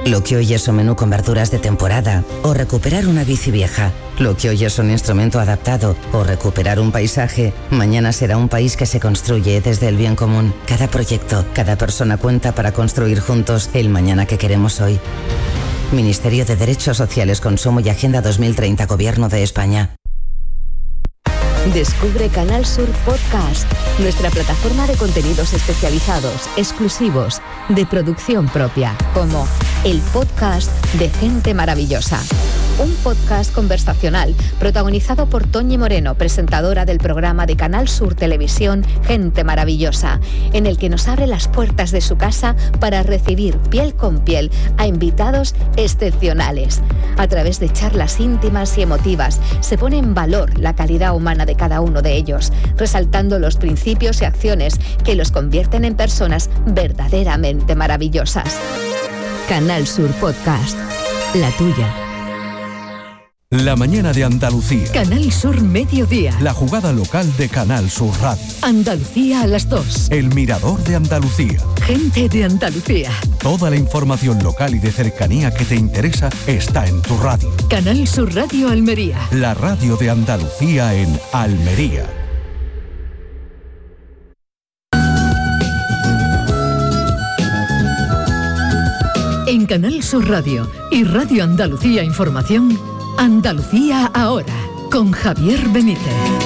Lo que hoy es un menú con verduras de temporada o recuperar una bici vieja. Lo que hoy es un instrumento adaptado o recuperar un paisaje, mañana será un país que se construye desde el bien común. Cada proyecto, cada persona cuenta para construir juntos el mañana que queremos hoy. Ministerio de Derechos Sociales, Consumo y Agenda 2030, Gobierno de España. Descubre Canal Sur Podcast, nuestra plataforma de contenidos especializados, exclusivos, de producción propia, como el podcast de Gente Maravillosa. Un podcast conversacional protagonizado por Toñi Moreno, presentadora del programa de Canal Sur Televisión Gente Maravillosa, en el que nos abre las puertas de su casa para recibir piel con piel a invitados excepcionales. A través de charlas íntimas y emotivas se pone en valor la calidad humana de cada uno de ellos, resaltando los principios y acciones que los convierten en personas verdaderamente maravillosas. Canal Sur Podcast, la tuya. La mañana de Andalucía. Canal Sur Mediodía. La jugada local de Canal Sur Radio. Andalucía a las 2. El Mirador de Andalucía. Gente de Andalucía. Toda la información local y de cercanía que te interesa está en tu radio. Canal Sur Radio Almería. La radio de Andalucía en Almería. En Canal Sur Radio y Radio Andalucía Información, Andalucía ahora, con Javier Benítez.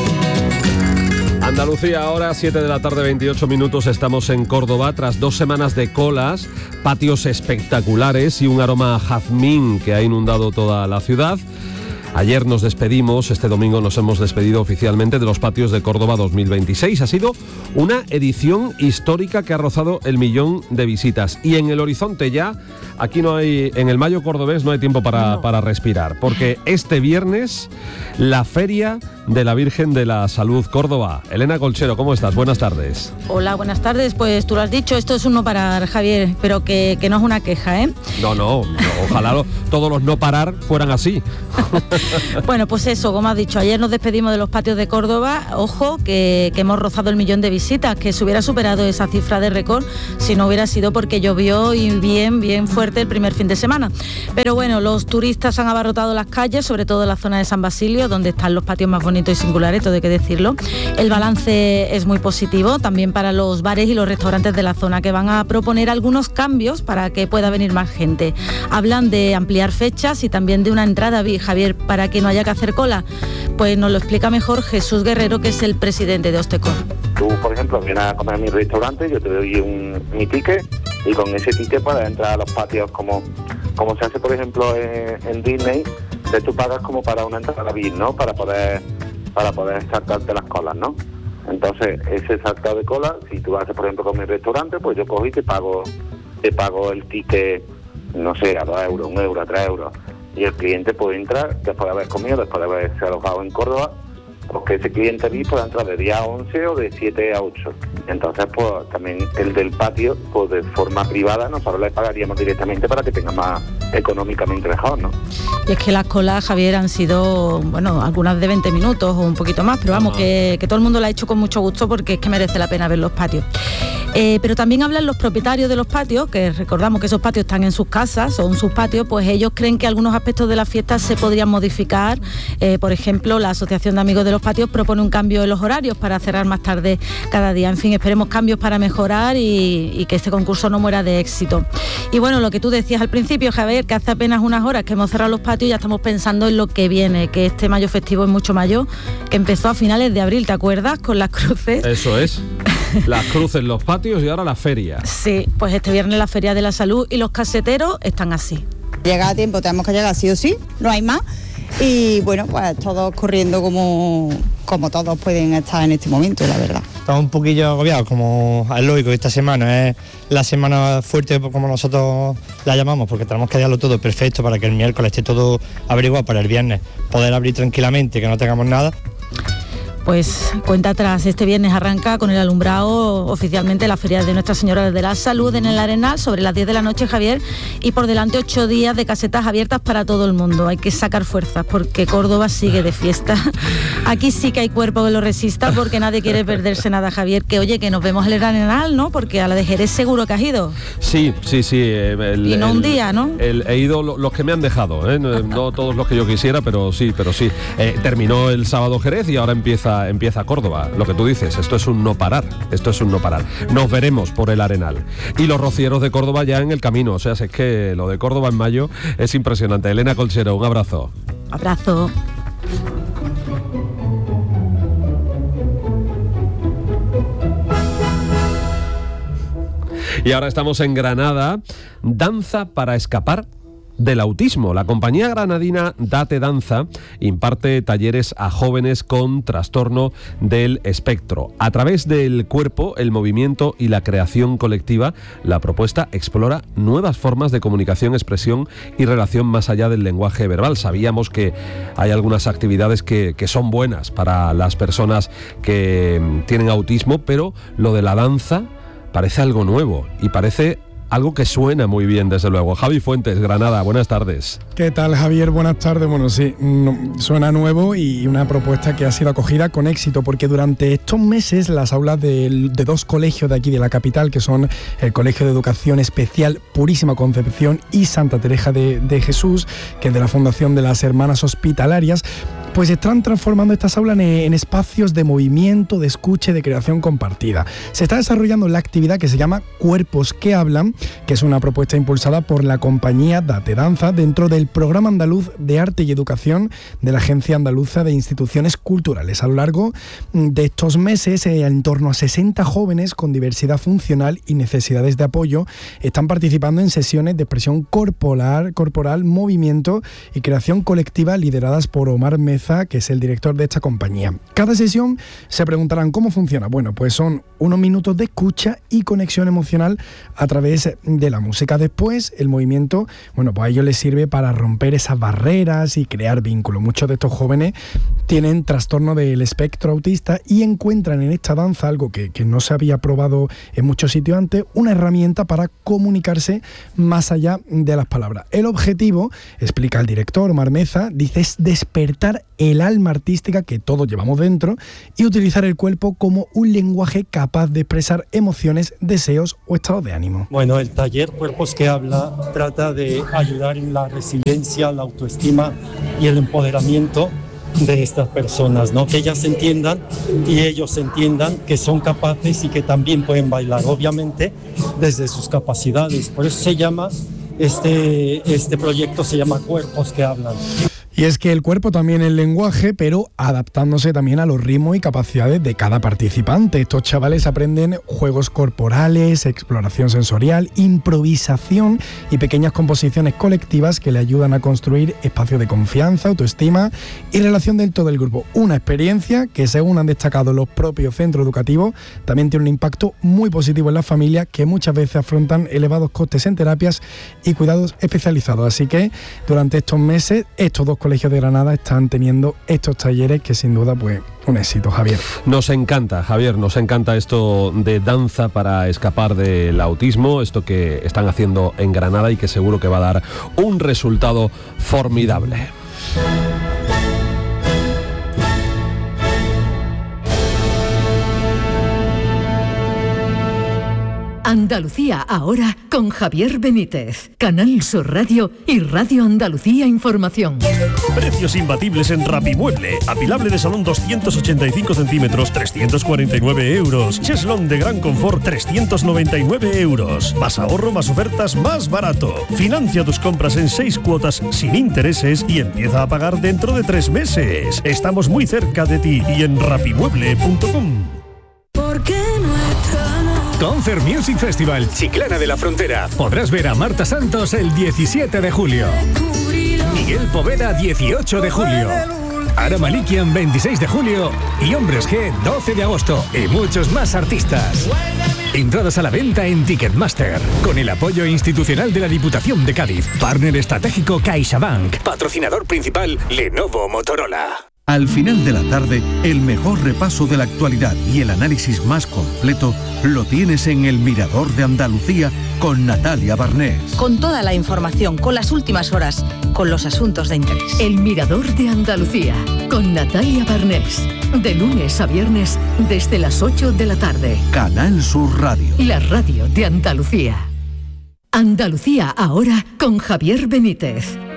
Andalucía ahora, 7 de la tarde, 28 minutos, estamos en Córdoba tras 2 semanas de colas, patios espectaculares y un aroma a jazmín que ha inundado toda la ciudad. Ayer nos despedimos, este domingo nos hemos despedido oficialmente de los patios de Córdoba 2026. Ha sido una edición histórica que ha rozado el 1.000.000 de visitas. Y en el horizonte ya, aquí no hay, en el Mayo cordobés no hay tiempo para respirar, porque este viernes la Feria de la Virgen de la Salud Córdoba. Elena Colchero, ¿cómo estás? Buenas tardes. Hola, buenas tardes. Pues tú lo has dicho, esto es un no parar, Javier, pero que no es una queja, ¿eh? No, ojalá todos los no parar fueran así. Bueno, pues eso, como has dicho, ayer nos despedimos de los patios de Córdoba. Ojo, que hemos rozado el 1.000.000 de visitas, que se hubiera superado esa cifra de récord si no hubiera sido porque llovió y bien fuerte el primer fin de semana. Pero bueno, los turistas han abarrotado las calles, sobre todo en la zona de San Basilio, donde están los patios más bonitos y singulares, todo hay que decirlo. El balance es muy positivo, también para los bares y los restaurantes de la zona, que van a proponer algunos cambios para que pueda venir más gente. Hablan de ampliar fechas y también de una entrada VIP, Javier, para que no haya que hacer cola. Pues nos lo explica mejor Jesús Guerrero, que es el presidente de Ostecor. Tú, por ejemplo, vienes a comer a mi restaurante, yo te doy mi ticket y con ese ticket puedes entrar a los patios como se hace, por ejemplo, en Disney, que tú pagas como para una entrada VIP, ¿no? Para poder saltarte las colas, ¿no? Entonces, ese saltado de cola, si tú haces, por ejemplo, con mi restaurante, pues yo cojo y te pago el ticket, no sé, a 2 euros, 1 euro, a 3 euros. Y el cliente puede entrar después de haber comido, después de haberse alojado en Córdoba, porque ese cliente VIP puede entrar de día a 11 o de 7 a 8. Entonces, pues también el del patio, pues de forma privada, nosotros le pagaríamos directamente para que tenga más económicamente mejor, ¿no? Y es que las colas, Javier, han sido, bueno, algunas de 20 minutos o un poquito más, pero vamos, que todo el mundo la ha hecho con mucho gusto porque es que merece la pena ver los patios. Pero también hablan los propietarios de los patios, que recordamos que esos patios están en sus casas o en sus patios, pues ellos creen que algunos aspectos de la fiesta se podrían modificar. Por ejemplo, la Asociación de Amigos de los Patios propone un cambio en los horarios para cerrar más tarde cada día. En fin, esperemos cambios para mejorar y que este concurso no muera de éxito. Y bueno, lo que tú decías al principio, Javier, que hace apenas unas horas que hemos cerrado los patios y ya estamos pensando en lo que viene, que este mayo festivo es mucho mayo, que empezó a finales de abril, ¿te acuerdas? Con las cruces. Eso es. Las cruces, los patios y ahora la feria. Sí, pues este viernes la Feria de la Salud y los caseteros están así. Llega a tiempo, tenemos que llegar sí o sí, no hay más. Y bueno, pues todos corriendo como todos pueden estar en este momento, la verdad. Estamos un poquillo agobiados, como es lógico, esta semana es la semana fuerte, como nosotros la llamamos, porque tenemos que dejarlo todo perfecto para que el miércoles esté todo averiguado para el viernes poder abrir tranquilamente, que no tengamos nada. Pues cuenta atrás, este viernes arranca con el alumbrado oficialmente la Feria de Nuestra Señora de la Salud en el Arenal sobre las 10 de la noche, Javier, y por delante 8 días de casetas abiertas para todo el mundo. Hay que sacar fuerzas porque Córdoba sigue de fiesta. Aquí sí que hay cuerpo que lo resista porque nadie quiere perderse nada, Javier. Que oye, que nos vemos en el Arenal, ¿no? Porque a la de Jerez seguro que has ido. Sí. Y no un día, ¿no? He ido los que me han dejado, no todos los que yo quisiera, pero sí. Terminó el sábado Jerez y ahora empieza Córdoba. Lo que tú dices, esto es un no parar. Nos veremos por el Arenal. Y los rocieros de Córdoba ya en el camino. O sea, es que lo de Córdoba en mayo es impresionante. Elena Colchero, un abrazo. Abrazo. Y ahora estamos en Granada. Danza para escapar del autismo. La compañía granadina Date Danza imparte talleres a jóvenes con trastorno del espectro. A través del cuerpo, el movimiento y la creación colectiva, la propuesta explora nuevas formas de comunicación, expresión y relación más allá del lenguaje verbal. Sabíamos que hay algunas actividades que son buenas para las personas que tienen autismo, pero lo de la danza parece algo nuevo y parece algo que suena muy bien, desde luego. Javi Fuentes, Granada, buenas tardes. ¿Qué tal, Javier? Buenas tardes. Bueno, sí, suena nuevo y una propuesta que ha sido acogida con éxito, porque durante estos meses las aulas de 2 colegios de aquí de la capital, que son el Colegio de Educación Especial Purísima Concepción y Santa Teresa de Jesús, que es de la Fundación de las Hermanas Hospitalarias, pues están transformando estas aulas en espacios de movimiento, de escucha y de creación compartida. Se está desarrollando la actividad que se llama Cuerpos que Hablan, que es una propuesta impulsada por la compañía Date Danza dentro del Programa Andaluz de Arte y Educación de la Agencia Andaluza de Instituciones Culturales. A lo largo de estos meses, en torno a 60 jóvenes con diversidad funcional y necesidades de apoyo están participando en sesiones de expresión corporal, movimiento y creación colectiva lideradas por Omar Meza, que es el director de esta compañía. Cada sesión se preguntarán cómo funciona. Bueno, pues son unos minutos de escucha y conexión emocional a través de la música. Después, el movimiento, bueno, pues a ellos les sirve para romper esas barreras y crear vínculos. Muchos de estos jóvenes tienen trastorno del espectro autista y encuentran en esta danza algo que no se había probado en muchos sitios antes, una herramienta para comunicarse más allá de las palabras. El objetivo, explica el director Omar Meza, dice, es despertar el alma artística que todos llevamos dentro y utilizar el cuerpo como un lenguaje capaz de expresar emociones, deseos o estados de ánimo. Bueno, el taller Cuerpos que Habla trata de ayudar en la resiliencia, la autoestima y el empoderamiento de estas personas, ¿no? Que ellas entiendan y ellos entiendan que son capaces y que también pueden bailar, obviamente desde sus capacidades. Por eso se llama, este proyecto se llama Cuerpos que Hablan. Y es que el cuerpo también es lenguaje, pero adaptándose también a los ritmos y capacidades de cada participante. Estos chavales aprenden juegos corporales, exploración sensorial, improvisación y pequeñas composiciones colectivas que le ayudan a construir espacios de confianza, autoestima y relación del todo el grupo. Una experiencia que, según han destacado los propios centros educativos, también tiene un impacto muy positivo en las familias que muchas veces afrontan elevados costes en terapias y cuidados especializados. Así que durante estos meses, estos 2 colegios de Granada están teniendo estos talleres que sin duda pues un éxito, Javier. Nos encanta, Javier, nos encanta esto de danza para escapar del autismo, esto que están haciendo en Granada y que seguro que va a dar un resultado formidable. Andalucía ahora con Javier Benítez, Canal Sur Radio y Radio Andalucía Información. Precios imbatibles en Rapimueble. Apilable de salón 285 centímetros, 349 euros. Cheslón de gran confort, 399 euros. Más ahorro, más ofertas, más barato. Financia tus compras en 6 cuotas sin intereses y empieza a pagar dentro de 3 meses. Estamos muy cerca de ti y en rapimueble.com. Concert Music Festival Chiclana de la Frontera. Podrás ver a Marta Santos el 17 de julio. Miguel Poveda 18 de julio. Ara Malikian 26 de julio. Y Hombres G 12 de agosto. Y muchos más artistas. Entradas a la venta en Ticketmaster. Con el apoyo institucional de la Diputación de Cádiz. Partner estratégico CaixaBank. Patrocinador principal Lenovo Motorola. Al final de la tarde, el mejor repaso de la actualidad y el análisis más completo lo tienes en El Mirador de Andalucía con Natalia Barnés. Con toda la información, con las últimas horas, con los asuntos de interés. El Mirador de Andalucía con Natalia Barnés. De lunes a viernes desde las 8 de la tarde. Canal Sur Radio. La radio de Andalucía. Andalucía ahora con Javier Benítez.